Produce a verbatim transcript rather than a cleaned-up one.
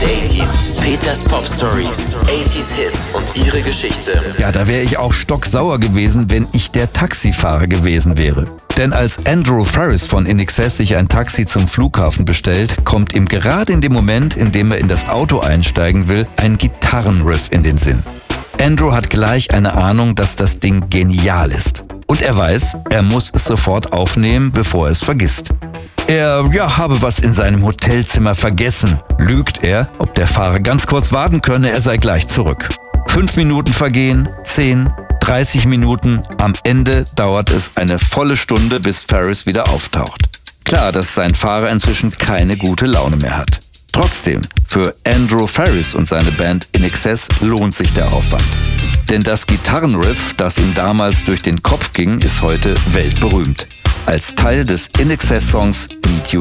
achtziger, Peters Pop Stories, achtziger Hits und ihre Geschichte. Ja, da wäre ich auch stocksauer gewesen, wenn ich der Taxifahrer gewesen wäre. Denn als Andrew Farriss von I N X S sich ein Taxi zum Flughafen bestellt, kommt ihm gerade in dem Moment, in dem er in das Auto einsteigen will, ein Gitarrenriff in den Sinn. Andrew hat gleich eine Ahnung, dass das Ding genial ist. Und er weiß, er muss es sofort aufnehmen, bevor er es vergisst. Er ja, habe was in seinem Hotelzimmer vergessen, lügt er, ob der Fahrer ganz kurz warten könne, er sei gleich zurück. Fünf Minuten vergehen, zehn, dreißig Minuten, am Ende dauert es eine volle Stunde, bis Farriss wieder auftaucht. Klar, dass sein Fahrer inzwischen keine gute Laune mehr hat. Trotzdem, für Andrew Farriss und seine Band I N X S lohnt sich der Aufwand. Denn das Gitarrenriff, das ihm damals durch den Kopf ging, ist heute weltberühmt. Als Teil des I N X S-Songs Need You